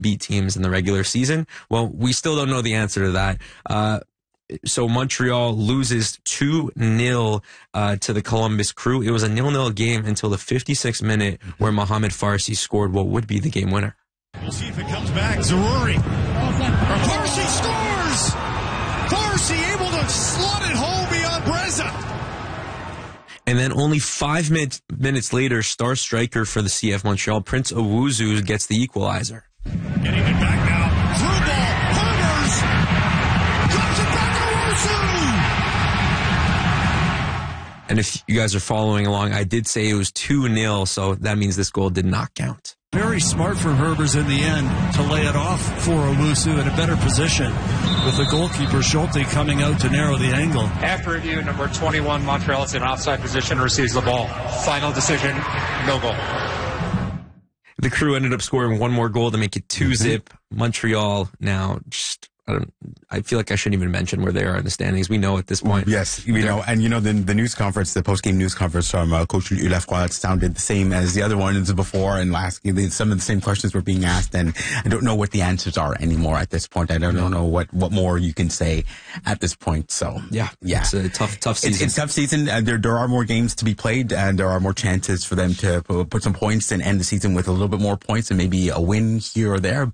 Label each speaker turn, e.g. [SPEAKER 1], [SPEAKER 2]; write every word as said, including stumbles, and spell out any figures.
[SPEAKER 1] beat teams in the regular season? Well, we still don't know the answer to that. Uh, So Montreal loses two nil uh, to the Columbus Crew. It was a nil nil game until the fifty-sixth minute where Mohamed Farsi scored what would be the game winner.
[SPEAKER 2] We'll see if it comes back. Zaruri. Farsi scores! Farsi able to slot it home beyond Breza.
[SPEAKER 1] And then only five min- minutes later, star striker for the C F Montreal, Prince Owusu, gets the equalizer.
[SPEAKER 2] Getting it back now. Through ball. Herbers. Drops it back to Owusu.
[SPEAKER 1] And if you guys are following along, I did say it was two nil, so that means this goal did not count.
[SPEAKER 3] Very smart from Herbers in the end to lay it off for Owusu in a better position with the goalkeeper Schulte coming out to narrow the angle.
[SPEAKER 4] After review, number twenty-one, Montreal is in offside position, receives the ball. Final decision, no goal.
[SPEAKER 1] The Crew ended up scoring one more goal to make it two zip. Montreal now just, I don't, I feel like I shouldn't even mention where they are in the standings. We know at this point.
[SPEAKER 5] Yes, we know. And you know, the, the news conference, the post-game news conference from uh, Coach Louis Lafroy sounded the same as the other ones before, and last, some of the same questions were being asked, and I don't know what the answers are anymore at this point. I don't, don't know what, what more you can say at this point. So,
[SPEAKER 1] yeah,
[SPEAKER 5] yeah.
[SPEAKER 1] It's a tough, tough season.
[SPEAKER 5] It's, it's a tough season. Uh, there, there are more games to be played, and there are more chances for them to put some points and end the season with a little bit more points and maybe a win here or there.